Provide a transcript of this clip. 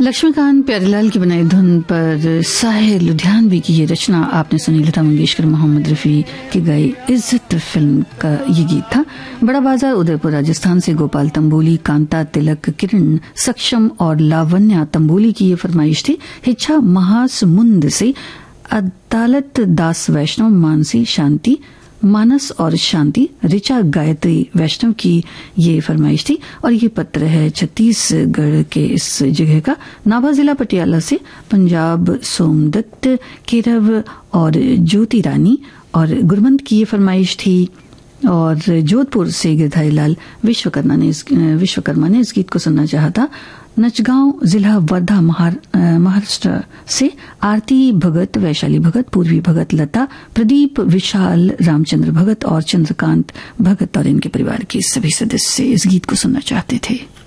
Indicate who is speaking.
Speaker 1: लक्ष्मीकांत प्यारेलाल की बनाई धुन पर साहिर लुधियानवी की ये रचना आपने सुनी। लता मंगेशकर, मोहम्मद रफी की गाई इज्जत फिल्म का ये गीत था। बड़ा बाजार उदयपुर राजस्थान से गोपाल तंबोली, कांता तिलक, किरण सक्षम और लावण्या तंबोली की ये फरमाइश थी। हिच्छा महासमुंद से अदालत दास वैष्णव, मानसी शांति मानस और शांति, ऋचा गायत्री वैष्णव की ये फरमाइश थी। और ये पत्र है छत्तीसगढ़ के इस जगह का, नाभा जिला पटियाला से पंजाब सोमदत्त, केरव और ज्योति रानी और गुरमंत की ये फरमाइश थी। और जोधपुर से गिरधारी लाल विश्वकर्मा ने इस गीत को सुनना चाहा था। नचगांव जिला वर्धा महाराष्ट्र से आरती भगत, वैशाली भगत, पूर्वी भगत, लता, प्रदीप, विशाल, रामचंद्र भगत और चंद्रकांत भगत और इनके परिवार के सभी सदस्य इस गीत को सुनना चाहते थे।